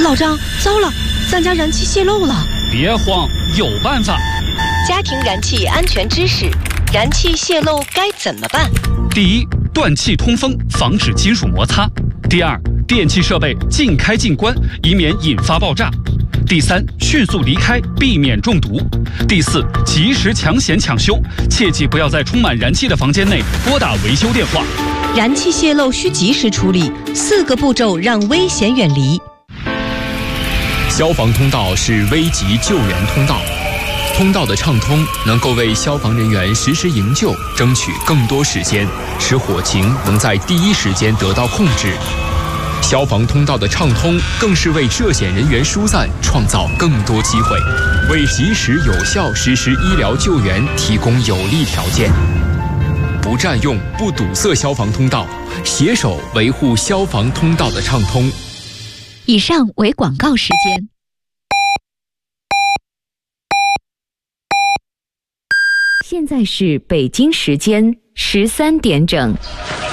老张，糟了，咱家燃气泄漏了！ 别慌，有办法。 家庭燃气安全知识：燃气泄漏该怎么办？ 第一，断气通风，防止金属摩擦；第二，电气设备尽开尽关，以免引发爆炸；第三，迅速离开，避免中毒；第四，及时抢险抢修，切记不要在充满燃气的房间内拨打维修电话。 燃气泄漏需及时处理，4个步骤让危险远离。 消防通道是危急救援通道，通道的畅通能够为消防人员实施营救争取更多时间，使火情能在第一时间得到控制。消防通道的畅通更是为涉险人员疏散创造更多机会，为及时有效实施医疗救援提供有利条件。不占用、不堵塞消防通道，携手维护消防通道的畅通。 以上为广告时间。现在是北京时间13点整。